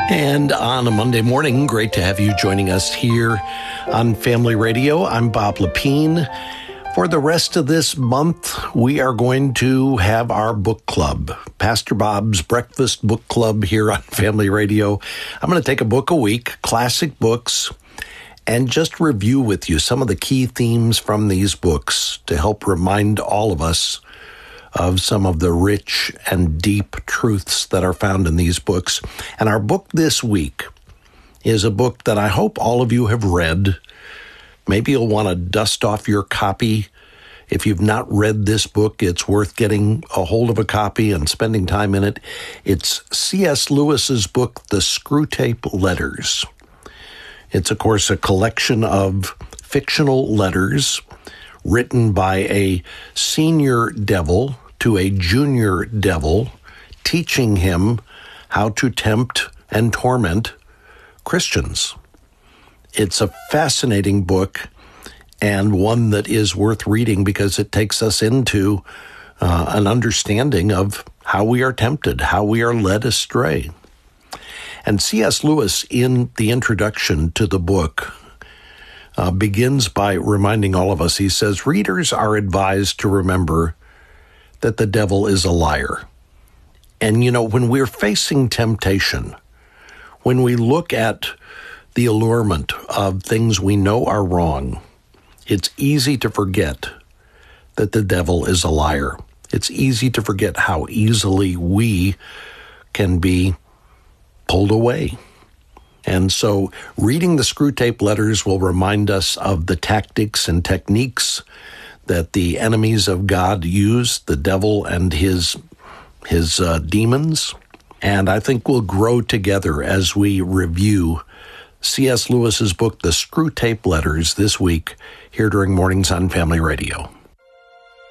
And on a Monday morning, great to have you joining us here on Family Radio. I'm Bob Lepine. For the rest of this month, we are going to have our book club, Pastor Bob's Breakfast Book Club here on Family Radio. I'm going to take a book a week, classic books, and just review with you some of the key themes from these books to help remind all of us of some of the rich and deep truths that are found in these books. And our book this week is a book that I hope all of you have read. Maybe you'll want to dust off your copy. If you've not read this book, it's worth getting a hold of a copy and spending time in it. It's C.S. Lewis's book, The Screwtape Letters. It's, of course, a collection of fictional letters written by a senior devil to a junior devil, teaching him how to tempt and torment Christians. It's a fascinating book and one that is worth reading because it takes us into an understanding of how we are tempted, how we are led astray. And C.S. Lewis, in the introduction to the book, begins by reminding all of us, he says, readers are advised to remember that the devil is a liar. And, when we're facing temptation, when we look at the allurement of things we know are wrong, it's easy to forget that the devil is a liar. It's easy to forget how easily we can be pulled away. And so reading the Screwtape Letters will remind us of the tactics and techniques that the enemies of God use, the devil and his demons. And I think we'll grow together as we review C.S. Lewis's book, The Screwtape Letters, this week here during Mornings on Family Radio.